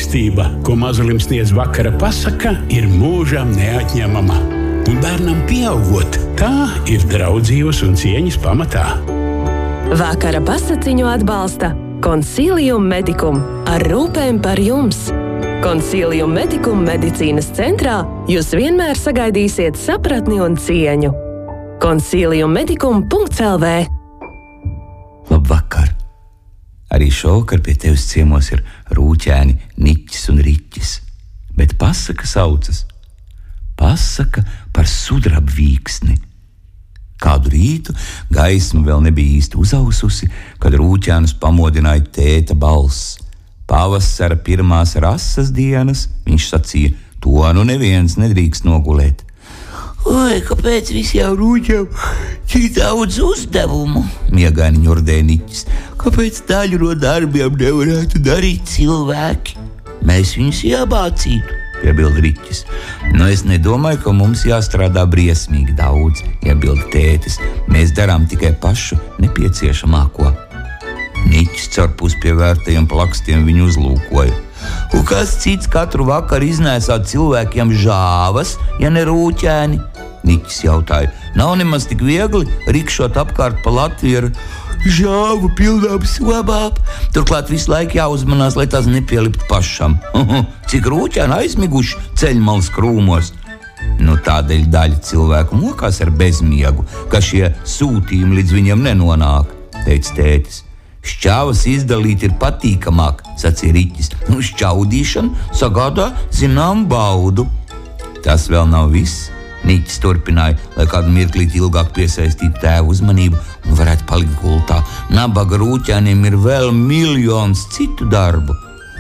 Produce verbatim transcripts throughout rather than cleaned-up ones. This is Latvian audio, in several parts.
Mīlestība, ko mazulim sniedz vakara pasaka, ir mūžam neatņemama. Un bērnam pieaugot, tā ir draudzības un cieņas pamatā. Vakara pasakiņu atbalsta Consilium Medicum ar rūpēm par jums. Consilium Medicum medicīnas centrā jūs vienmēr sagaidīsiet sapratni un cieņu. consilium medicum punkts l v Labvakar! Arī šovakar pie tevis ciemos ir rūķēni, niķis un riķis, bet pasaka saucas. Pasaka par sudrabvīksni. Kādu rītu gaisma vēl nebija īsti uzaususi, kad rūķēnus pamodināja tēta balss. Pavasara pirmās rases dienas, viņš sacīja, to nu neviens nedrīkst nogulēt. Oi, kāpēc visi jau rūķam tik daudz uzdevumu? Miegaini ņurdēja niķis. Kāpēc daļu no darbiem nevarētu darīt cilvēki? Mēs viņus iemācītu, piebilda riķis. Nu, es nedomāju, ka mums jāstrādā briesmīgi daudz, iebilda tētis. Mēs darām tikai pašu nepieciešamāko. Niķis caur puspievērtajiem plakstiem viņu uzlūkoja. Un kas cits katru vakaru iznēsā cilvēkiem žāvas, ja ne rūķēni? Niķis jautāja. Nav nemaz tik viegli rikšot apkārt pa Latviju ar žāvu pilnām somām. Turklāt visu laiku jāuzmanās, lai tās nepielipt pašam. Cik rūķēni aizmiguši ceļmalas krūmos. Nu, tādēļ daļa cilvēku mokās ar bezmiegu, ka šie sūtījumi līdz viņiem nenonāk, teica tētis. Šķāvas izdalīt ir patīkamāk, sacīja riķis. Nu, šķaudīšana sagādā zinām baudu. Tas vēl nav viss, niķis turpināja, lai kādu mirklīt ilgāk piesaistītu tēvu uzmanību un varētu palikt gultā. Nabaga rūķēniem ir vēl miljons citu darbu.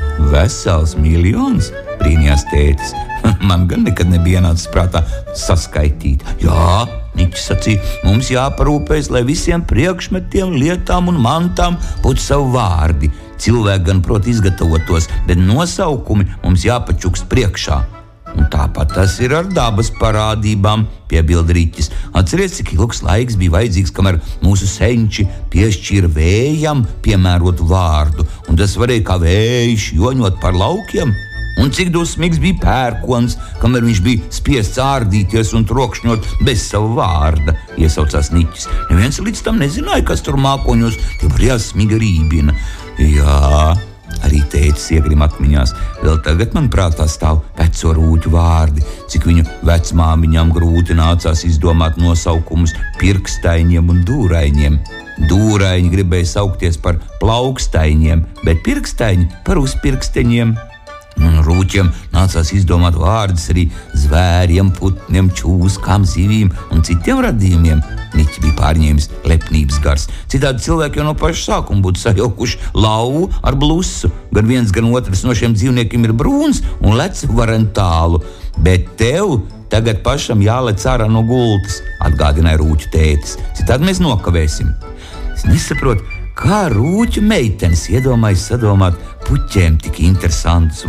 Vesels miljons, brīnījās tētis. Man gan nekad nebija ienācis prātā saskaitīt. Jā, niķis sacīja, mums jāparūpēs, lai visiem priekšmetiem, lietām un mantām būtu savu vārdi. Cilvēki gan prot izgatavotos, bet nosaukumi mums jāpačukst priekšā. Un tāpat tas ir ar dabas parādībām, piebilda riķis. Atceries, cik ilgs laiks bija vajadzīgs, kamēr mūsu senči piešķīra vējam piemērotu vārdu, un tas varēja kā vējš joņot par laukiem. Un cik dusmīgs bija pērkons, kamēr viņš bija spiests ārdīties un trokšņot bez savu vārda, iesaucās niķis. Neviens līdz tam nezināja, kas tur mākoņos tie briesmīga rībina. Jā, arī tētis iegrim atmiņās. Vēl tagad man prātā stāv veco rūķu vārdi, cik viņu vecmāmiņām grūti nācās izdomāt nosaukumus pirkstaiņiem un dūraiņiem. Dūraiņi gribēja saukties par plaukstaiņiem, bet pirkstaiņi par uzpirksteņiem. Un rūķiem nācās izdomāt vārdus arī zvēriem, putniem, čūskām, zivīm un citiem radījumiem. Niķi bija pārņēmis lepnības gars. Citādi cilvēki jau no paša sākuma būtu sajaukuši lauvu ar blusu. Gan viens, gan otrs no šiem dzīvniekiem ir brūns un lec varen tālu. Bet tev tagad pašam jālec ārā no gultas, atgādināja rūķu tētis. Citādi mēs nokavēsim. Es nesaprotu, kā rūķu meitenes iedomājas sadomāt puķēm tik interesantus